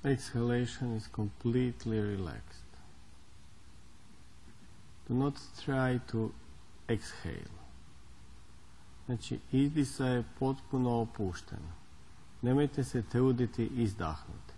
exhalation is completely relaxed. Do not try to exhale. Znači, izdisaj je potpuno opušten. Nemojte se truditi izdahnuti.